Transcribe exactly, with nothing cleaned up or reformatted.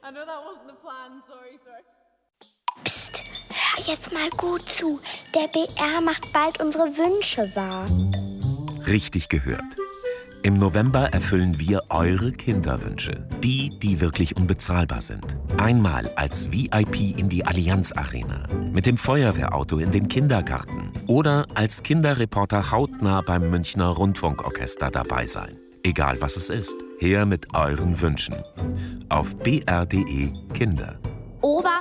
I know that wasn't the plan. Sorry, sorry. Psst, hör jetzt mal gut zu. Der B R macht bald unsere Wünsche wahr. Richtig gehört. Im November erfüllen wir eure Kinderwünsche. Die, die wirklich unbezahlbar sind. Einmal als V I P in die Allianz Arena. Mit dem Feuerwehrauto in den Kindergarten. Oder als Kinderreporter hautnah beim Münchner Rundfunkorchester dabei sein. Egal was es ist. Her mit euren Wünschen. Auf b r punkt d e Kinder. Ober